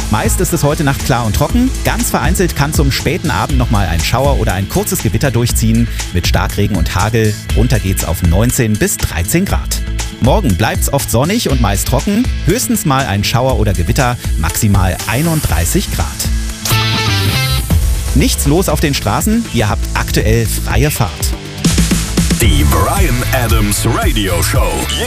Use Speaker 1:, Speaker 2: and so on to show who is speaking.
Speaker 1: Meist ist es heute Nacht klar und trocken. Ganz vereinzelt kann zum späten Abend nochmal ein Schauer oder ein kurzes Gewitter durchziehen. Mit Starkregen und Hagel. Runter geht's auf 19 bis 13 Grad. Morgen bleibt's oft sonnig und meist trocken. Höchstens mal ein Schauer oder Gewitter. Maximal 31 Grad. Nichts los auf den Straßen. Ihr habt aktuell freie Fahrt.
Speaker 2: Die Bryan Adams Radio Show.